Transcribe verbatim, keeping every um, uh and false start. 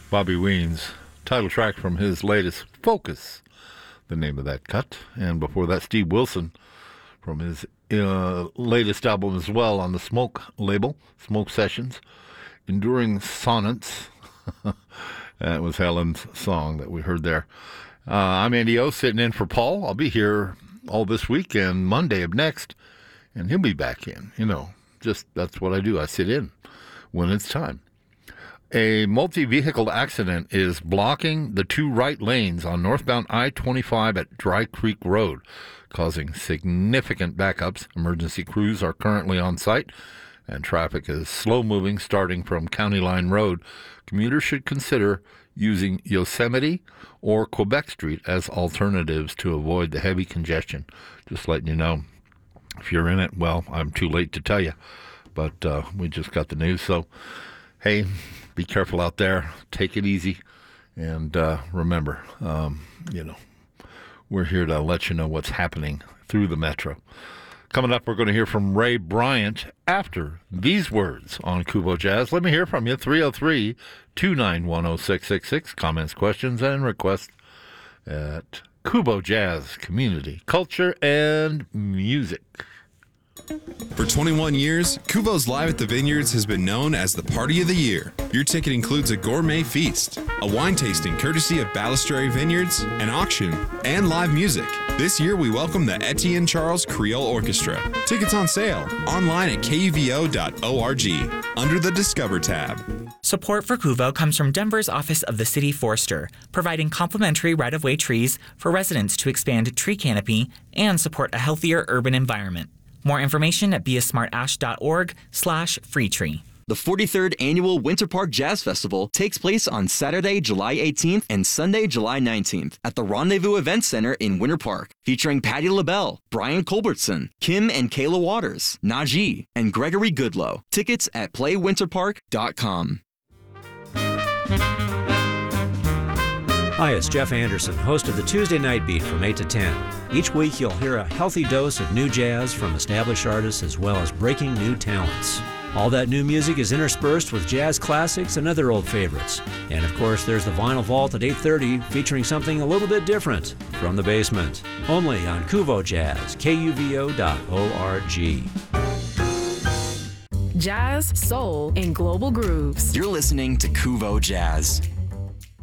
Bobby Weens, title track from his latest Focus, the name of that cut. And before that, Steve Wilson from his uh, latest album as well on the Smoke label, Smoke Sessions, Enduring Sonnets. That was Helen's song that we heard there. Uh, I'm Andy O, sitting in for Paul. I'll be here all this week and Monday of next, and he'll be back in. You know, just that's what I do. I sit in when it's time. A multi-vehicle accident is blocking the two right lanes on northbound I twenty-five at Dry Creek Road, causing significant backups. Emergency crews are currently on site, and traffic is slow-moving starting from County Line Road. Commuters should consider using Yosemite or Quebec Street as alternatives to avoid the heavy congestion. Just letting you know, if you're in it, well, I'm too late to tell you, but uh, we just got the news, so hey, be careful out there. Take it easy. And uh, remember, um, you know, we're here to let you know what's happening through the metro. Coming up, we're going to hear from Ray Bryant after these words on Kubo Jazz. Let me hear from you. three oh three, two nine one, oh six six six. Comments, questions, and requests at Kubo Jazz Community, Culture, and Music. For twenty-one years, Kubo's Live at the Vineyards has been known as the party of the year. Your ticket includes a gourmet feast, a wine tasting courtesy of Balistrary Vineyards, an auction, and live music. This year, we welcome the Etienne Charles Creole Orchestra. Tickets on sale online at K U V O dot org under the Discover tab. Support for Kuvo comes from Denver's Office of the City Forester, providing complimentary right-of-way trees for residents to expand tree canopy and support a healthier urban environment. More information at beasmartash.org slash free tree. The forty-third Annual Winter Park Jazz Festival takes place on Saturday, July eighteenth and Sunday, July nineteenth at the Rendezvous Event Center in Winter Park, featuring Patti LaBelle, Brian Culbertson, Kim and Kayla Waters, Najee, and Gregory Goodlow. Tickets at play winter park dot com. Hi, it's Jeff Anderson, host of the Tuesday Night Beat from eight to ten. Each week you'll hear a healthy dose of new jazz from established artists as well as breaking new talents. All that new music is interspersed with jazz classics and other old favorites. And of course, there's the Vinyl Vault at eight thirty featuring something a little bit different from the basement. Only on Kuvo Jazz, K U V O dot org. Jazz, soul, and global grooves. You're listening to Kuvo Jazz.